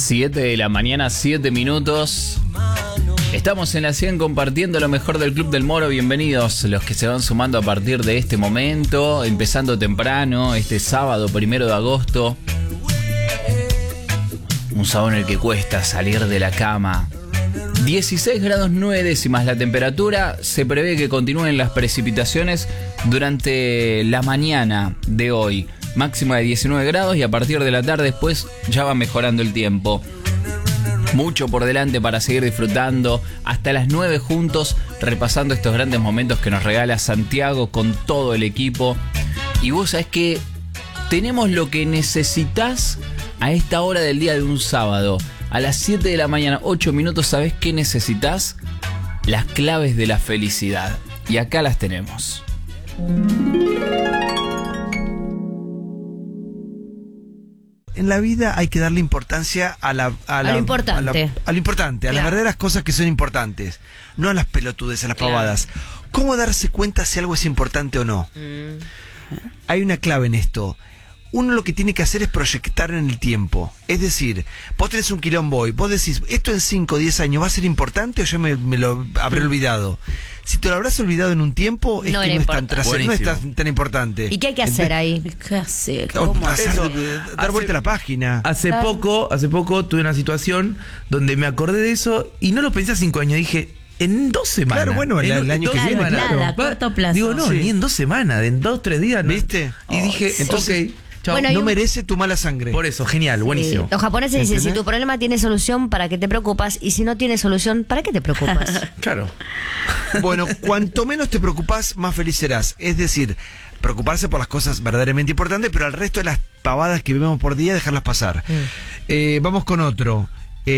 7 de la mañana, 7 minutos. Estamos en la 100 compartiendo lo mejor del Club del Moro. Bienvenidos los que se van sumando a partir de este momento, empezando temprano, este sábado 1 de agosto. Un sábado en el que cuesta salir de la cama. 16 grados 9 décimas la temperatura. Se prevé que continúen las precipitaciones durante la mañana de hoy. Máxima de 19 grados y a partir de la tarde después ya va mejorando el tiempo. Mucho por delante para seguir disfrutando hasta las 9 juntos, repasando estos grandes momentos que nos regala Santiago con todo el equipo. Y vos sabés que tenemos lo que necesitas a esta hora del día de un sábado. A las 7 de la mañana, 8 minutos, ¿sabés qué necesitas? Las claves de la felicidad. Y acá las tenemos. En la vida hay que darle importancia a lo importante, a las verdaderas cosas que son importantes, no a las pelotudes, a las pavadas. ¿Cómo darse cuenta si algo es importante o no? Hay una clave en esto. Uno lo que tiene que hacer es proyectar en el tiempo. Es decir, vos tenés un quilombo y vos decís, ¿esto en 5 o 10 años va a ser importante o yo me lo habré olvidado? Si te lo habrás olvidado en un tiempo, es que no es tan importante. ¿Y qué hay que hacer ahí? ¿Qué hacer? ¿Cómo hacer? Dar vuelta a la página. Hace poco tuve una situación donde me acordé de eso y no lo pensé a 5 años. Dije, en 2 semanas. Claro, bueno, el año que viene, claro. Nada, a corto plazo. Digo, no, ni en 2 semanas, en 2 o 3 días. No. ¿Viste? Y dije, entonces, chao. Bueno, no merece tu mala sangre. Por eso, genial, buenísimo. Los japoneses dicen, si tu problema tiene solución, ¿para qué te preocupas? Y si no tiene solución, ¿para qué te preocupas? Claro. Bueno, cuanto menos te preocupas, más feliz serás. Es decir, preocuparse por las cosas verdaderamente importantes, pero al resto de las pavadas que vemos por día, dejarlas pasar. Vamos con otro.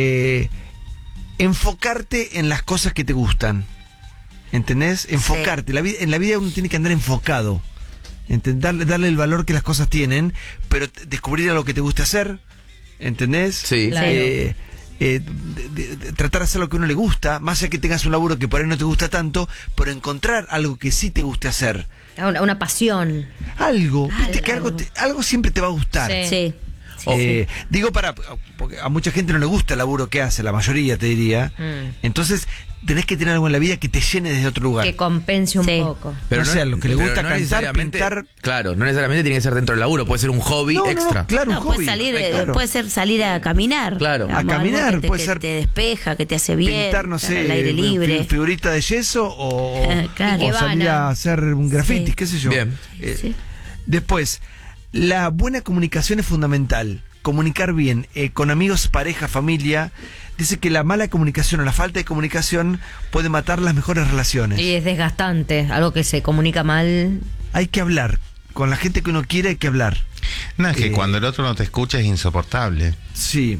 Enfocarte en las cosas que te gustan. ¿Entendés? Enfocarte. Sí. En la vida uno tiene que andar enfocado. Darle el valor que las cosas tienen, pero descubrir algo que te guste hacer. ¿Entendés? Sí. Claro. Tratar de hacer lo que a uno le gusta, más allá que tengas un laburo que por ahí no te gusta tanto, pero encontrar algo que sí te guste hacer. Una pasión. Algo, viste que algo siempre te va a gustar. Sí. Digo porque a mucha gente no le gusta el laburo que hace, la mayoría te diría. Entonces tenés que tener algo en la vida que te llene desde otro lugar. Que compense un poco. Pero no sea lo que le gusta cantar, pintar. Claro, no necesariamente tiene que ser dentro del laburo, puede ser un hobby extra. Claro, un hobby. Puede ser salir a caminar. Claro. A caminar, puede ser. Que te despeja, que te hace bien. Pintar, no sé, al aire libre. Figurita de yeso o salir a hacer un graffiti, qué sé yo. Bien. Después, la buena comunicación es fundamental. Comunicar bien con amigos, pareja, familia. Dice que la mala comunicación o la falta de comunicación puede matar las mejores relaciones. Y es desgastante, algo que se comunica mal. Hay que hablar. Con la gente que uno quiere hay que hablar. No, es que cuando el otro no te escucha es insoportable. Sí.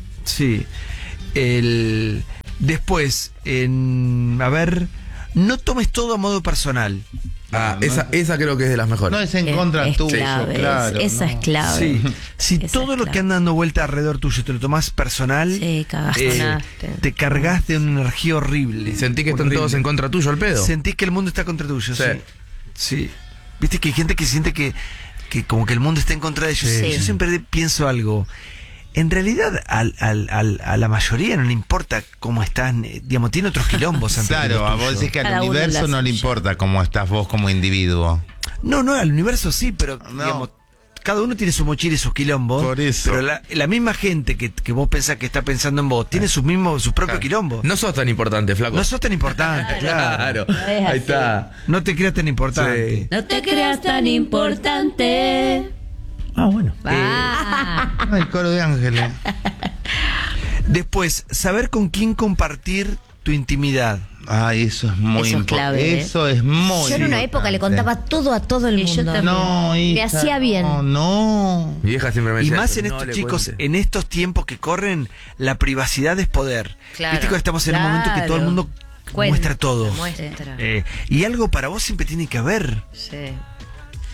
Después, a ver, no tomes todo a modo personal. Esa creo que es de las mejores. No es en contra tuyo, clave, claro. Esa es clave. Sí. Si Esa todo es lo clave. que anda dando vuelta alrededor tuyo te lo tomás personal, te cargaste de una energía horrible. Sentí que están todos en contra tuyo al pedo. Sentís que el mundo está contra tuyo, Sí. Sí. Viste que hay gente que siente que como que el mundo está en contra de ellos. Sí. Yo siempre pienso algo. En realidad a la mayoría no le importa cómo están, digamos, tiene otros quilombos. Claro, a vos decís que al universo no le importa cómo estás vos como individuo. No, al universo sí, pero digamos, cada uno tiene su mochila y sus quilombos. Por eso. Pero la misma gente que vos pensás que está pensando en vos tiene sus propios quilombos. No sos tan importante, flaco. No sos tan importante, claro. Ahí está. No te creas tan importante. Sí. No te creas tan importante. Bueno. El coro de ángeles. Después, saber con quién compartir tu intimidad. Ay, eso es muy Eso es clave, importante. Eso es muy Yo en una época le contaba todo a todo el Y yo mundo. también. No, Me hija, hacía bien. No. Mi vieja siempre me Y decía más eso, en no estos le chicos, cuentes. en estos tiempos que corren, la privacidad es poder. Claro. Viste que estamos en un momento que todo el mundo muestra todo. Muestra. Y algo para vos siempre tiene que haber. Sí.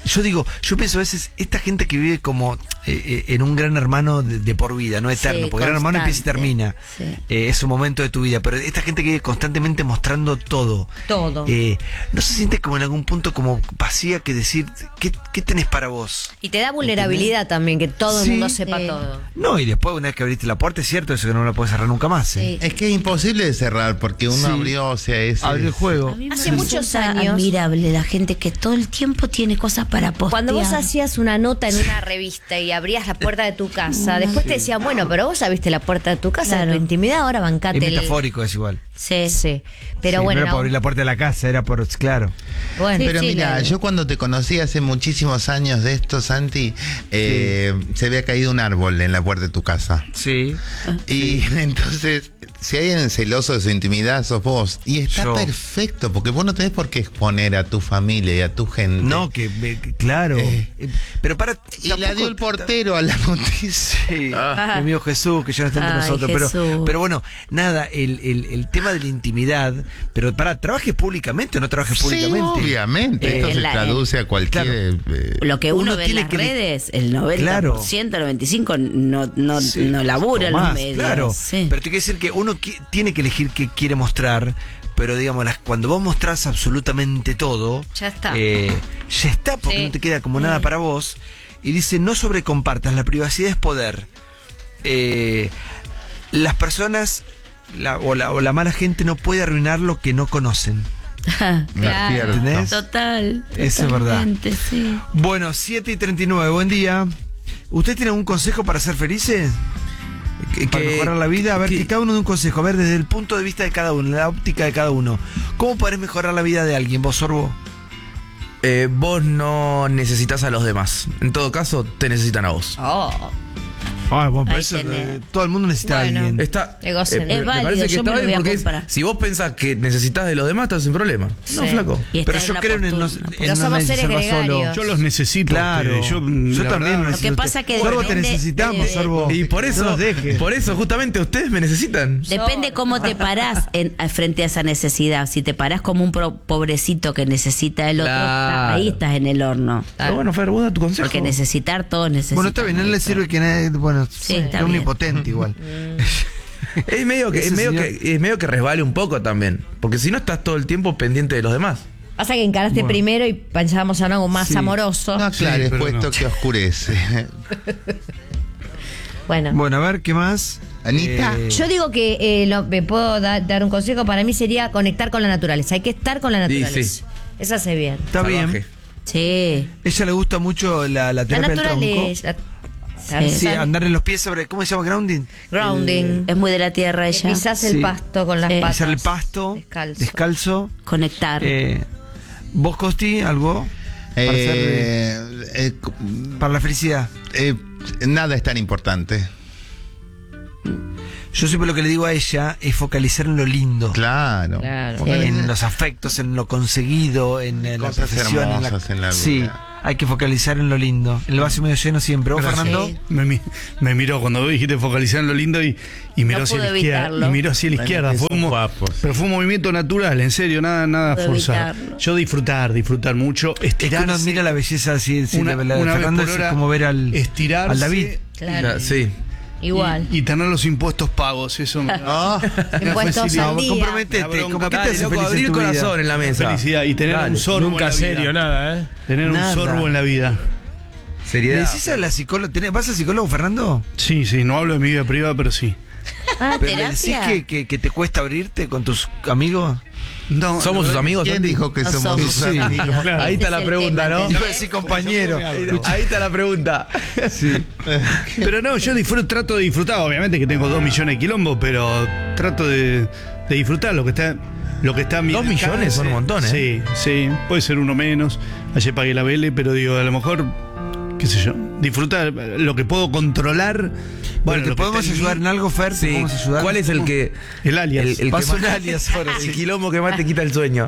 yo pienso a veces, esta gente que vive como en un Gran Hermano de por vida, no eterno, porque Gran Hermano empieza y termina. Sí. Es un momento de tu vida, pero esta gente que vive constantemente mostrando todo. Todo. ¿No se siente como en algún punto como vacía que decir, ¿qué tenés para vos? Y te da vulnerabilidad también, que todo el mundo sepa todo. No, y después una vez que abriste la puerta, es cierto, eso que no la puedes cerrar nunca más. Sí. Es que es imposible de cerrar porque uno abrió, o sea, abrió el juego. Hace muchos años. Admirable la gente que todo el tiempo tiene cosas para postear. Cuando vos hacías una nota en una revista y abrías la puerta de tu casa, después te decían, bueno, pero vos abriste la puerta de tu casa, Claro. de tu intimidad, ahora bancate Es metafórico, es igual. Sí, sí. Pero Sí, bueno, no era por abrir la puerta de la casa, era por, claro. bueno. Pero Sí, mira, yo cuando te conocí hace muchísimos años de esto, Santi, se había caído un árbol en la puerta de tu casa. Sí. Y entonces, si hay alguien celoso de su intimidad, sos vos. Y está Yo. perfecto, porque vos no tenés por qué exponer a tu familia y a tu gente. No, claro. Pero para. Y la dio el portero a la noticia. Sí, mi amigo Jesús, que ya no está entre Ay, nosotros. Jesús. Pero bueno, nada, el tema de la intimidad. Pero ¿trabajes públicamente o no trabajes públicamente? Sí, obviamente. Esto se traduce a cualquier. Lo que uno ve en tiene las que- redes, el 90%, Claro. el 95% Sí, no labura en o los más, medios. Claro, Sí. pero te quiero decir que uno tiene que elegir qué quiere mostrar, pero digamos, cuando vos mostrás absolutamente todo, Ya está. Ya está, porque Sí. no te queda como nada para vos. Y dice, no sobrecompartas, la privacidad es poder. Las personas o la mala gente no puede arruinar lo que no conocen. Claro. ¿Entendés? Total. Eso es verdad. totalmente, sí. Bueno, 7:39, buen día. ¿Usted tiene algún consejo para ser felices? Para mejorar la vida, a ver, que cada uno dé un consejo, a ver, desde el punto de vista de cada uno, la óptica de cada uno. ¿Cómo podés mejorar la vida de alguien, vos, Sorbo? Vos no necesitas a los demás. En todo caso, te necesitan a vos. Oh, Ay, bueno, por eso, todo el mundo necesita Bueno. a alguien. Está, Egocéntrico. me Es válido, parece que yo está me lo bien voy a porque comparar. si vos pensás que necesitas de los demás, estás sin problema. Sí. No, flaco. Y está Pero en yo una creo en postura, no Pero somos nadie se seres salva gregarios. solo. Yo los necesito. Claro, Yo yo la también verdad, necesito. Lo que pasa que Sorbo, te depende necesitamos, de- Sorbo. Y por No eso, nos dejes. justamente ustedes me necesitan. Depende cómo te parás frente a esa necesidad. Si te parás como un pobrecito que necesita el otro, Claro. ahí estás en el horno. Pero bueno, Fer, vos da tu consejo. Porque necesitar todos necesitan. Bueno, está bien, no le eso. sirve que nadie, bueno, Sí, es está bien. omnipotente igual. Es medio que, Ese es medio señor- que, es medio que resbale un poco también. Porque si no estás todo el tiempo pendiente de los demás. Pasa que encaraste primero y pensábamos en algo más Sí. amoroso. No, claro, Sí, pero puesto no. que oscurece. Bueno. Bueno, a ver, ¿qué más? Anita. Yo digo que me puedo dar un consejo, para mí sería conectar con la naturaleza. Hay que estar con la naturaleza. sí. Eso hace bien. Está Salvaje. bien. Sí. Ella le gusta mucho la La terapia del tronco. naturaleza. Sí, andar en los pies sobre, ¿cómo se llama? Grounding. Grounding. Es muy de la tierra ella. Pisás Sí. el pasto con las Sí. patas. Pisar el pasto, Descalzo. descalzo. Conectar. ¿Vos, Costi, algo para, para la felicidad? Nada es tan importante. Yo siempre lo que le digo a ella es focalizar en lo lindo. Claro. Claro. En los afectos, en lo conseguido, en la Cosas profesión. hermosas en la vida. Sí, hay que focalizar en lo lindo. El vaso medio lleno siempre. ¿Vos, Fernando? Sí. me miró cuando vos dijiste focalizar en lo lindo y miró No hacia pudo la izquierda. evitarlo. Y miró hacia la Bueno, izquierda. que Fue son un guapos. pero fue un movimiento natural, en serio, nada Pudo forzado. evitarlo. Yo disfrutar mucho. Es que uno Estirarse. admira la belleza así, sí, Una la de vez Fernando por es hora, como ver al estirarse David. Claro. Sí. Igual. Y tener los impuestos pagos. Eso me Ah, Impuestos facilita. al día. Comprometete, La bronca. como que te Dale, hace loco, feliz abrí en el tu vida. corazón en la mesa. felicidad y tener Dale. un sorbo Nunca en la vida. serio, nada, Tener Nada. un sorbo en la vida. ¿Le Seriedad. decís a la psicóloga? ¿Vas al psicólogo, Fernando? Sí, no hablo de mi vida privada, pero sí. Ah, ¿Pero le decís terapia. que te cuesta abrirte con tus amigos? No, ¿Somos sus amigos? ¿quién Santi? dijo que No somos somos. sus Sí. amigos? Ahí está Ese la es el pregunta, tema, ¿no? Iba a decir compañero. Ahí está la pregunta. Pero no, yo trato de disfrutar. Obviamente que tengo 2 millones de quilombos, pero trato de disfrutar lo que está a mi 2 millones alcance. son un montón, ¿eh? Sí, puede ser uno menos. Ayer pagué la Vele, pero digo, a lo mejor, qué sé yo, disfrutar lo que puedo controlar. Bueno, lo ¿te que podemos está en ayudar mí. en algo, Fer? ¿Te Sí. podemos ayudar? ¿Cuál es el que. El alias. El que Paso más- un alias ahora, el sí. quilombo que más te quita el sueño?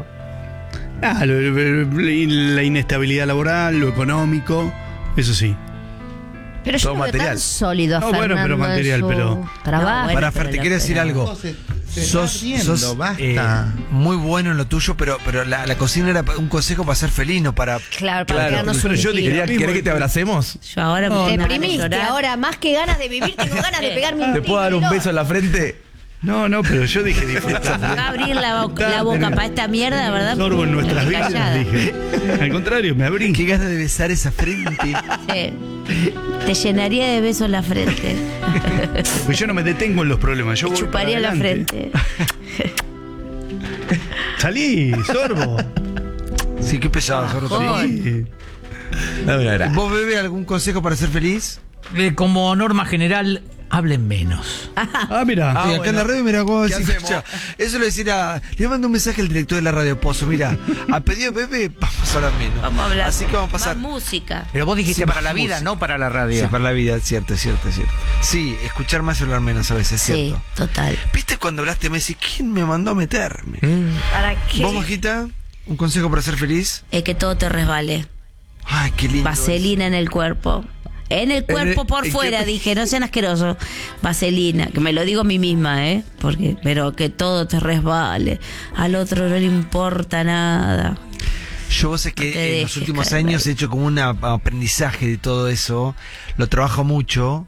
La inestabilidad laboral, lo económico, eso sí. Pero yo Todo no veo material. tan sólido a No, Fernando bueno, pero en material, su pero- trabajo. No, bueno. Para Fer, te pero quiero lo- decir algo. sos muy bueno en lo tuyo, pero la cocina era un consejo para ser feliz, no para... Claro, para quedarnos pero yo dije, ¿querés que te abracemos? Yo ahora me Te tengo ganas de deprimiste, llorar. ahora más que ganas de vivir, tengo ganas de pegarme un ¿Te puedo dar un beso en la frente? No, pero yo dije disfrutar. Va a abrir la boca para esta mierda, ¿verdad? Sorbo en nuestras Estoy vidas, callada. dije. Al contrario, me abrí. Qué ganas de besar esa frente. Sí. Te llenaría de besos la frente. Pues yo no me detengo en los problemas. Yo Te voy chuparía para la adelante. frente. Salí, Sorbo. Sí, qué pesado, Sorbo. Sí. ¿Vos, Bebe, algún consejo para ser feliz? Como norma general, hablen menos. Mira. Acá en la radio, mira cómo ¿Qué hacemos? eso le decía, le mando un mensaje al director de la radio Pozo, mira, a pedido de Bebe, vamos a hablar menos. Vamos a hablar. Así que vamos a pasar. Más música. Pero vos dijiste Sí, para la vamos. vida, no para la radio. Sí, para la vida, es cierto. Sí, escuchar más y hablar menos a veces, es Sí, cierto. total. ¿Viste cuando hablaste me decís, quién me mandó a meterme? ¿Para qué? ¿Vos, Majita? ¿Un consejo para ser feliz? Es que todo te resbale. Ay, qué lindo. Vaselina en el cuerpo. En el cuerpo por fuera, dije, no sean asquerosos. Vaselina, que me lo digo a mí misma, pero que todo te resbale. Al otro no le importa nada. Yo sé No te que en los dejes últimos caer. años he hecho como un aprendizaje de todo eso. Lo trabajo mucho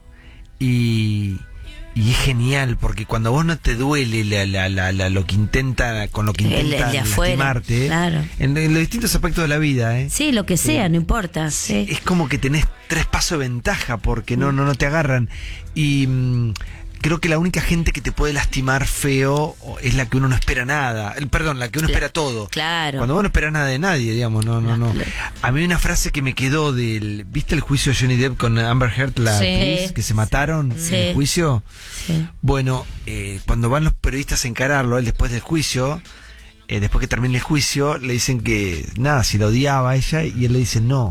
y es genial porque cuando vos no te duele lo que intenta, con lo que El intenta de afuera, lastimarte, claro. en los distintos aspectos de la vida, Sí, lo que sea, no importa. Sí. es como que tenés 3 pasos de ventaja porque no te agarran. Y creo que la única gente que te puede lastimar feo es la que uno no espera nada. Perdón, la que uno espera todo. Claro. Cuando vos no esperas nada de nadie, digamos, no. Claro. A mí hay una frase que me quedó ¿viste el juicio de Johnny Depp con Amber Heard, la Sí. actriz, que se mataron Sí. en el juicio? Sí. Bueno, cuando van los periodistas a encararlo, él después del juicio, después que termine el juicio, le dicen que, nada, si la odiaba a ella, y él le dice, no,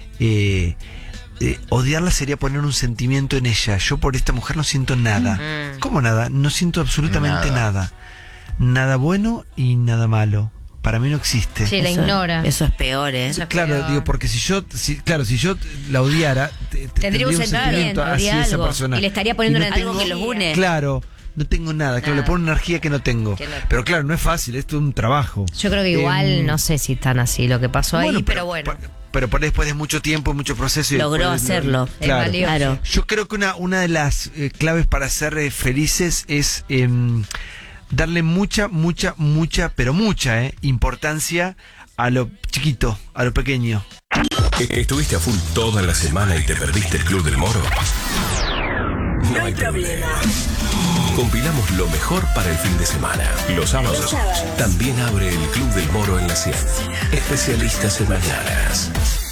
odiarla sería poner un sentimiento en ella. Yo por esta mujer no siento nada. ¿Cómo nada? No siento absolutamente nada. Nada bueno y nada malo. Para mí no existe. Sí, la ignora. Eso es peor, Eso es Claro, peor. digo, porque si yo la odiara, Tendría un sentimiento hacia esa algo, persona. y le estaría poniendo Y no una tengo- algo que los une. Claro, no tengo nada, claro, Nada. le pongo una energía que no tengo. Que no- Pero claro, no es fácil, esto es un trabajo. Yo creo que igual, no sé si tan así lo que pasó ahí, pero bueno. Pero por ahí después de mucho tiempo, mucho proceso. Y Logró después hacerlo. Es Claro. valioso. Claro. Yo creo que una de las claves para ser felices es darle mucha importancia a lo chiquito, a lo pequeño. ¿Estuviste a full toda la semana y te perdiste el Club del Moro? No hay problema. Compilamos lo mejor para el fin de semana. Los sábados también abre el Club del Moro en la 100. Especialistas en mañanas.